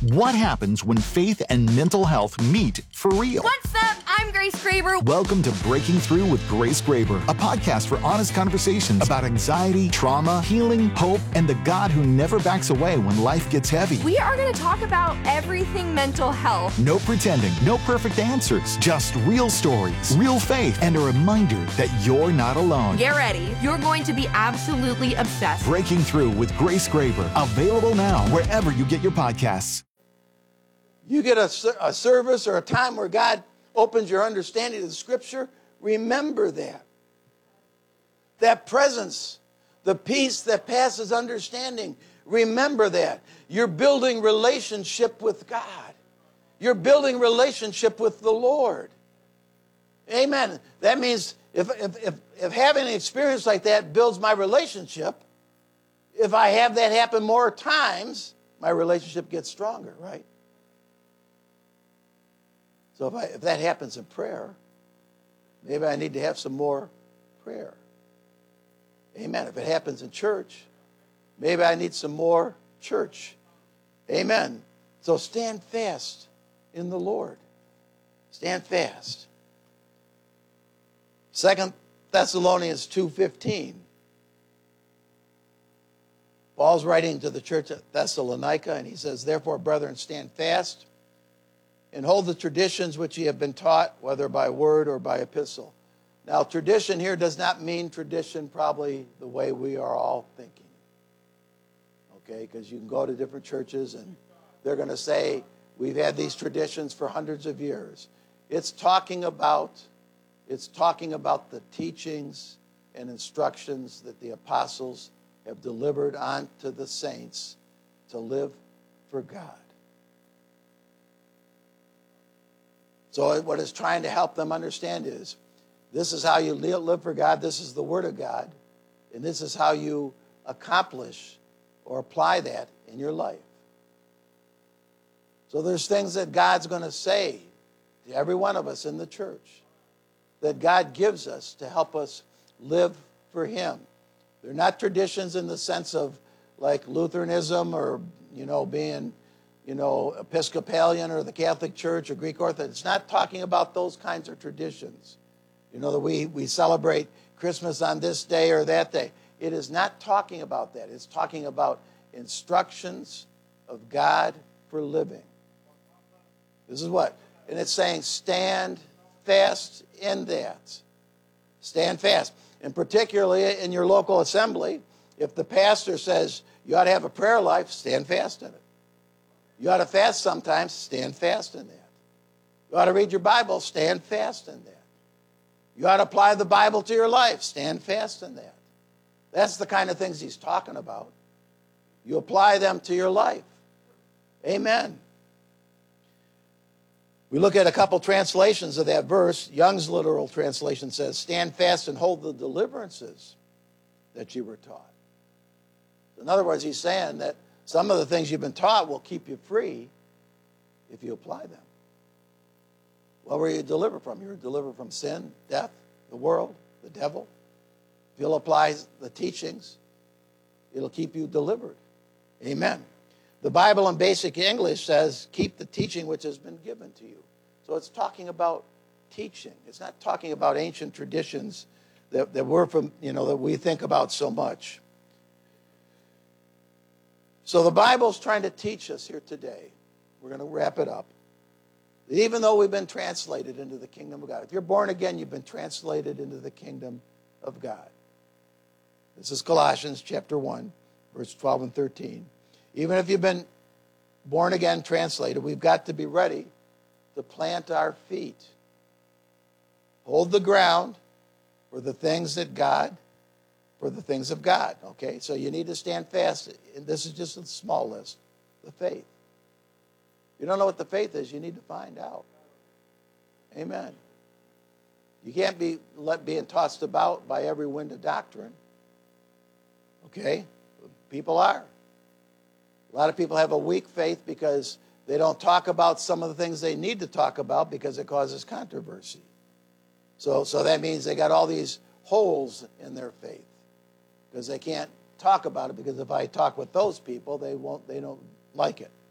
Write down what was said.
What happens when faith and mental health meet for real? What's up? I'm Grace Graber. Welcome to Breaking Through with Grace Graber, a podcast for honest conversations about anxiety, trauma, healing, hope, and the God who never backs away when life gets heavy. We are going to talk about everything mental health. No pretending, no perfect answers, just real stories, real faith, and a reminder that you're not alone. Get ready. You're going to be absolutely obsessed. Breaking Through with Grace Graber, available now wherever you get your podcasts. You get a service or a time where God opens your understanding of the Scripture, remember that. That presence, the peace that passes understanding, remember that. You're building relationship with God. You're building relationship with the Lord. Amen. That means if having an experience like that builds my relationship, if I have that happen more times, my relationship gets stronger, right? So if that happens in prayer, maybe I need to have some more prayer. Amen. If it happens in church, maybe I need some more church. Amen. So stand fast in the Lord. Stand fast. 2 Thessalonians 2:15. Paul's writing to the church at Thessalonica, and he says, "Therefore, brethren, stand fast and hold the traditions which ye have been taught, whether by word or by epistle." Now, tradition here does not mean tradition probably the way we are all thinking. Okay, because you can go to different churches and they're going to say, we've had these traditions for hundreds of years. It's talking about the teachings and instructions that the apostles have delivered on to the saints to live for God. So what it's trying to help them understand is, this is how you live for God, this is the Word of God, and this is how you accomplish or apply that in your life. So there's things that God's going to say to every one of us in the church that God gives us to help us live for Him. They're not traditions in the sense of like Lutheranism or, being Episcopalian or the Catholic Church or Greek Orthodox. It's not talking about those kinds of traditions. That we celebrate Christmas on this day or that day. It is not talking about that. It's talking about instructions of God for living. This is what? And it's saying stand fast in that. Stand fast. And particularly in your local assembly, if the pastor says you ought to have a prayer life, stand fast in it. You ought to fast sometimes, stand fast in that. You ought to read your Bible, stand fast in that. You ought to apply the Bible to your life, stand fast in that. That's the kind of things he's talking about. You apply them to your life. Amen. We look at a couple translations of that verse. Young's literal translation says, stand fast and hold the deliverances that you were taught. In other words, he's saying that some of the things you've been taught will keep you free if you apply them. What were you delivered from? You were delivered from sin, death, the world, the devil. If you'll apply the teachings, it'll keep you delivered. Amen. The Bible in basic English says, keep the teaching which has been given to you. So it's talking about teaching. It's not talking about ancient traditions that we're from, that we think about so much. So the Bible's trying to teach us here today. We're going to wrap it up. That even though we've been translated into the kingdom of God, if you're born again, you've been translated into the kingdom of God. This is Colossians chapter 1, verse 12 and 13. Even if you've been born again, translated, we've got to be ready to plant our feet. Hold the ground for the things of God. Okay, so you need to stand fast. And this is just a small list. The faith. If you don't know what the faith is, you need to find out. Amen. You can't be being tossed about by every wind of doctrine. Okay? People are. A lot of people have a weak faith because they don't talk about some of the things they need to talk about because it causes controversy. So that means they got all these holes in their faith because they can't talk about it, because if I talk with those people, they don't like it.